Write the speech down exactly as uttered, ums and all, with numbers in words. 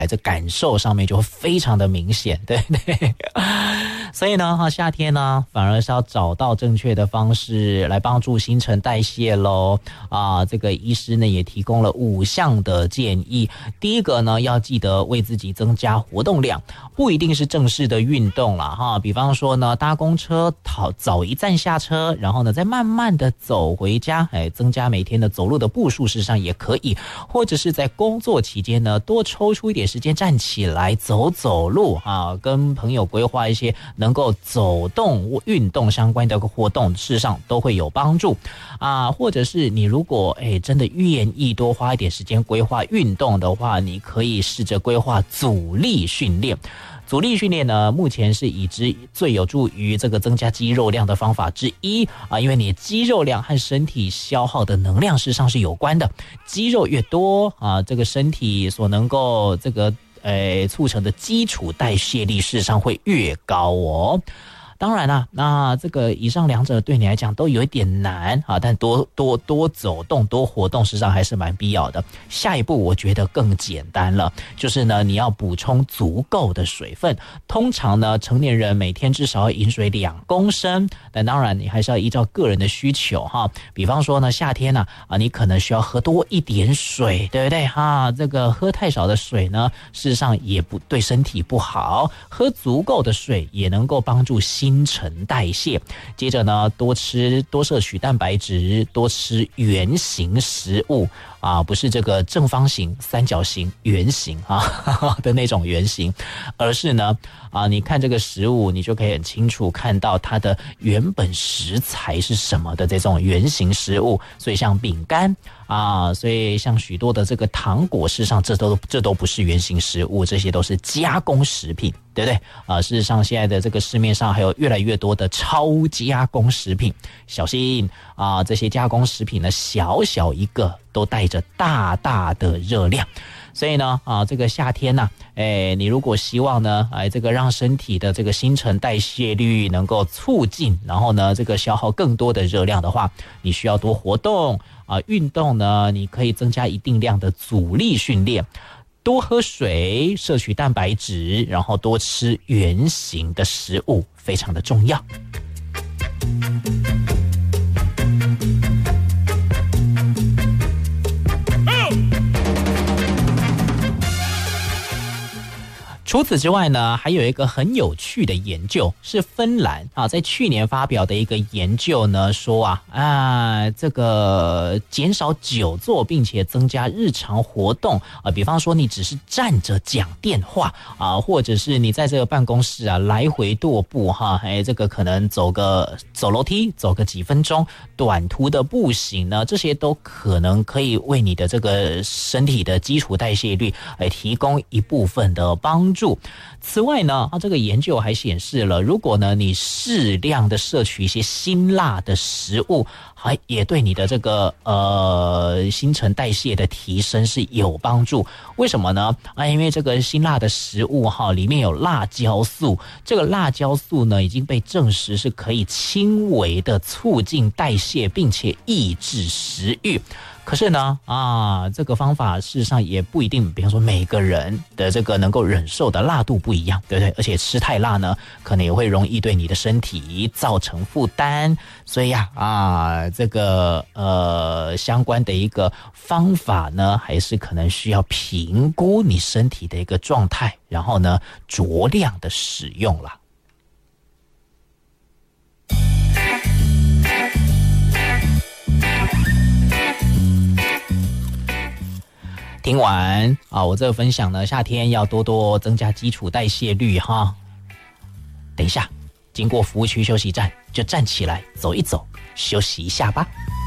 这感受上面就会非常的明显，对不对？所以呢，夏天呢，反而是要找到正确的方式来帮助新陈代谢咯。啊，这个医师呢也提供了五项的建议。第一个呢，要记得为自己增加活动量，不一定是正式的运动啦哈。比方说呢，搭公车早一站下车，然后呢再慢慢的走回家，哎，增加每天的走路的步数，事实上也可以。或者是在工作期间呢，多抽出一点时间站起来走走路啊，跟朋友规划一些能够走动运动相关的活动，事实上都会有帮助啊。或者是你如果哎真的愿意多花一点时间规划运动的话，你可以试着规划阻力训练。阻力训练呢，目前是已知最有助于这个增加肌肉量的方法之一啊，因为你肌肉量和身体消耗的能量事实上是有关的，肌肉越多啊，这个身体所能够这个呃促成的基础代谢力事实上会越高哦。当然啦，那这个以上两者对你来讲都有一点难啊，但多多多走动、多活动，实际上还是蛮必要的。下一步我觉得更简单了，就是呢，你要补充足够的水分。通常呢，成年人每天至少要饮水两公升，但当然你还是要依照个人的需求哈。比方说呢，夏天呢啊，你可能需要喝多一点水，对不对哈？这个喝太少的水呢，事实上也不对身体不好。喝足够的水也能够帮助心新陈代谢。接着呢，多吃多摄取蛋白质，多吃圆形食物啊，不是这个正方形、三角形、圆形啊的那种圆形，而是呢啊，你看这个食物，你就可以很清楚看到它的原本食材是什么的这种圆形食物。所以像饼干啊，所以像许多的这个糖果，事实上这都这都不是原型食物，这些都是加工食品，对不对啊？事实上现在的这个市面上还有越来越多的超加工食品，小心啊，这些加工食品呢，小小一个都带着大大的热量。所以呢，啊，这个夏天呢、啊，哎，你如果希望呢，哎，这个让身体的这个新陈代谢率能够促进，然后呢，这个消耗更多的热量的话，你需要多活动啊，运动呢，你可以增加一定量的阻力训练，多喝水，摄取蛋白质，然后多吃圆形的食物，非常的重要。除此之外呢，还有一个很有趣的研究，是芬兰啊，在去年发表的一个研究呢，说啊啊，这个减少久坐，并且增加日常活动啊，比方说你只是站着讲电话啊，或者是你在这个办公室啊来回踱步哈，哎，这个可能走个走楼梯，走个几分钟，短途的步行呢，这些都可能可以为你的这个身体的基础代谢率来提供一部分的帮助。此外呢，啊，这个研究还显示了，如果呢你适量的摄取一些辛辣的食物，还也对你的这个呃新陈代谢的提升是有帮助。为什么呢？啊，因为这个辛辣的食物哈里面有辣椒素，这个辣椒素呢已经被证实是可以轻微的促进代谢，并且抑制食欲。可是呢，啊，这个方法事实上也不一定，比方说每个人的这个能够忍受的辣度不一样，对不对？而且吃太辣呢，可能也会容易对你的身体造成负担。所以呀，啊，这个呃相关的一个方法呢，还是可能需要评估你身体的一个状态，然后呢酌量的使用了。听完啊，我这个分享呢，夏天要多多增加基础代谢率哈。等一下，经过服务区休息站，就站起来走一走，休息一下吧。